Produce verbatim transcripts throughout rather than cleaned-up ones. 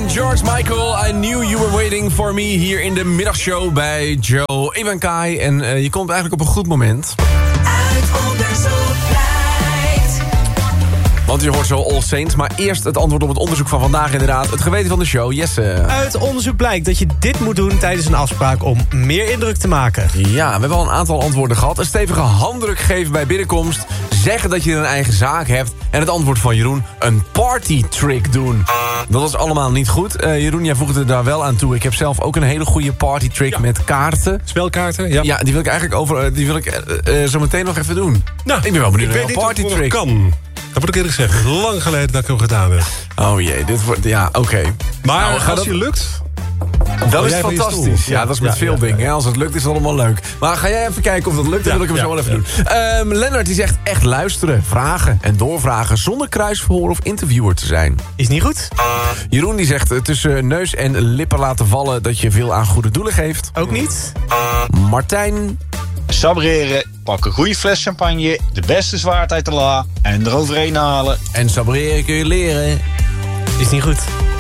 George Michael, I Knew You Were Waiting For Me... hier in de middagshow bij Joe, Eva en Kai. En uh, je komt eigenlijk op een goed moment. Uit onderzoek blijkt. Want je hoort zo All Saints, maar eerst het antwoord op het onderzoek van vandaag inderdaad. Het geweten van de show, Jesse. Uit onderzoek blijkt dat je dit moet doen tijdens een afspraak om meer indruk te maken. Ja, we hebben al een aantal antwoorden gehad. Een stevige handdruk geven bij binnenkomst. Zeggen dat je een eigen zaak hebt. En het antwoord van Jeroen, een party trick doen. Dat was allemaal niet goed. Uh, Jeroen, jij voegde daar wel aan toe. Ik heb zelf ook een hele goede party trick ja. met kaarten. Spelkaarten, ja. Ja, die wil ik eigenlijk over, die wil ik uh, uh, zo meteen nog even doen. Nou, ik ben wel benieuwd naar een party trick. Kan. Dat moet ik eerlijk zeggen. Het is lang geleden dat ik hem gedaan heb. Oh jee, dit wordt... Ja, oké. Okay. Maar nou, als dat... je lukt... Dat is fantastisch. Ja, dat is met ja, veel ja, dingen. Ja. Als het lukt is het allemaal leuk. Maar ga jij even kijken of dat lukt, dan ja, wil ik hem ja, zo wel even ja. doen. Um, Lennart die zegt echt luisteren, vragen en doorvragen... zonder kruisverhoor of interviewer te zijn. Is niet goed. Jeroen die zegt tussen neus en lippen laten vallen... dat je veel aan goede doelen geeft. Ook niet. Martijn... Sabreren, pak een goede fles champagne... de beste zwaard uit de la en eroverheen halen. En sabreren kun je leren. Is niet goed.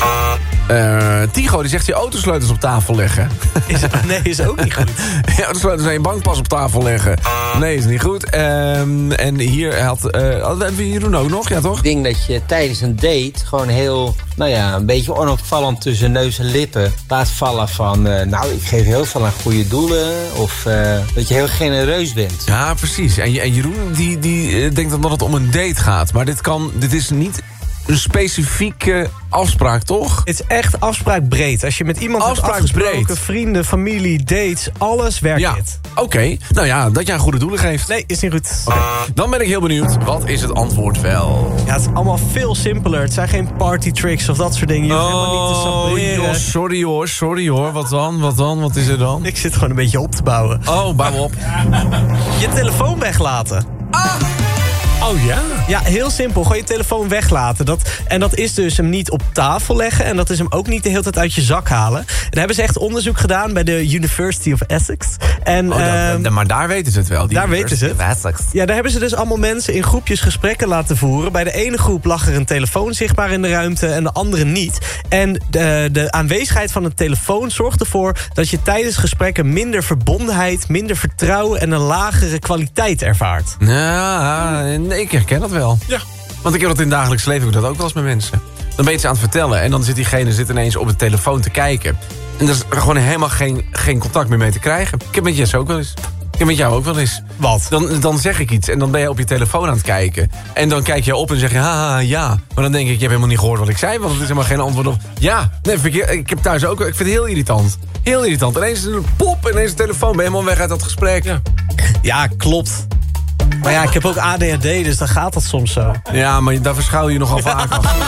Uh, Tigo die zegt je autosleutels op tafel leggen. Is, nee, is ook niet goed. Je autosleutels en je bankpas op tafel leggen. Nee, is niet goed. Um, en hier had... Uh, hadden we Jeroen ook nog, ja toch? Ik denk dat je tijdens een date gewoon heel... nou ja, een beetje onopvallend tussen neus en lippen... laat vallen van... Uh, nou, ik geef heel veel aan goede doelen... of uh, dat je heel genereus bent. Ja, precies. En, en Jeroen die, die uh, denkt dan dat het om een date gaat. Maar dit, kan, dit is niet... een specifieke afspraak, toch? Het is echt afspraakbreed. Als je met iemand hebt afgesproken, vrienden, familie, dates, alles werkt ja. dit. Oké, okay. Nou ja, dat je aan goede doelen geeft. Nee, is niet goed. Okay. Dan ben ik heel benieuwd, wat is het antwoord wel? Ja, het is allemaal veel simpeler. Het zijn geen party tricks of dat soort dingen. Je hoeft oh, helemaal niet te sabreren. Joh, sorry hoor, sorry hoor. Wat dan, wat dan, wat is er dan? Ik zit gewoon een beetje op te bouwen. Oh, bouw op. Je telefoon weglaten. Ah! Oh ja? Ja, heel simpel. Gewoon je telefoon weglaten. Dat, en dat is dus hem niet op tafel leggen. En dat is hem ook niet de hele tijd uit je zak halen. En daar hebben ze echt onderzoek gedaan bij de University of Essex. En, oh, dat, uh, dat, maar daar weten ze het wel. Die daar weten ze het. Essex. Ja, daar hebben ze dus allemaal mensen in groepjes gesprekken laten voeren. Bij de ene groep lag er een telefoon zichtbaar in de ruimte en de andere niet. En de, de aanwezigheid van een telefoon zorgt ervoor dat je tijdens gesprekken minder verbondenheid, minder vertrouwen en een lagere kwaliteit ervaart. Ja, ik herken dat wel. Ja. Want ik heb dat in het dagelijks leven ook dat ook wel eens met mensen. Dan ben je iets aan het vertellen en dan zit diegene zit ineens op de telefoon te kijken. En er is gewoon helemaal geen, geen contact meer mee te krijgen. Ik heb met Jesse ook wel eens. Ik heb met jou ook wel eens. Wat? Dan, dan zeg ik iets en dan ben je op je telefoon aan het kijken. En dan kijk je op en zeg je, haha, ja. Maar dan denk ik, je hebt helemaal niet gehoord wat ik zei, want het is helemaal geen antwoord op. Ja, nee, ik, ik heb thuis ook, ik vind het heel irritant. Heel irritant. Ineens een pop, ineens een telefoon, ben je helemaal weg uit dat gesprek. Ja, ja klopt. Maar ja, ik heb ook A D H D, dus dan gaat dat soms zo. Ja, maar daar verschuil je nogal vaak af.